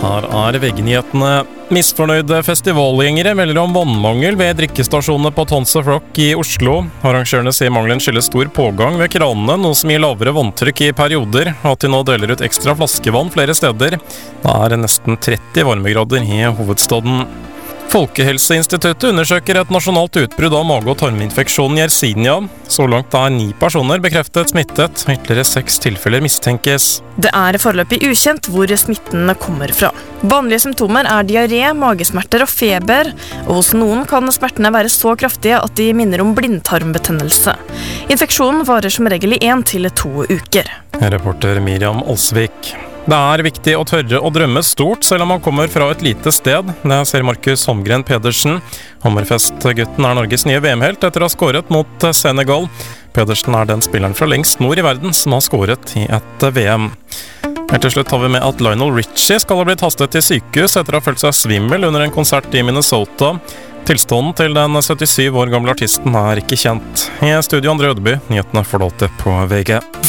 Her VG-nyhetene. Misfornøyde festivalgjengere melder om vannmangel ved drikkestasjonene på Tons of Rock i Oslo. Arrangørene sier mangelen skyldes stor pågang ved kranene, noe som gir lavere vanntrykk i perioder, og at de nå deler ut ekstra flaskevann flere steder. Det nesten 30 varmegrader i hovedstaden. Folkehelseinstituttet undersøker et nasjonalt utbrudd av mage- og tarminfeksjonen Yersinia. Så langt 9 personer bekreftet smittet, og ytterligere 6 tilfeller mistenkes. Det foreløpig ukjent hvor smitten kommer fra. Vanlige symptomer diaré, magesmerter og feber, og hos noen kan smertene være så kraftige at de minner om blindtarmbetennelse. Infeksjonen varer som regel i 1 til 2 uker. Reporter Miriam Olsvik. Det viktig å tørre å drømme stort, selv om man kommer fra et lite sted. Det ser Markus Holmgren Pedersen. Hammerfest-gutten Norges nye VM-helt etter å ha skåret mot Senegal. Pedersen den spilleren fra lengst nord i verden som har skåret i et VM. Helt til slutt har vi med at Lionel Richie skal ha blitt hastet til sykehus etter å ha følt seg svimmel under en konsert i Minnesota. Tilstånden til den 77 år gamle artisten ikke kjent. I studio André Ødeby, nyhetene får du alltid på VG.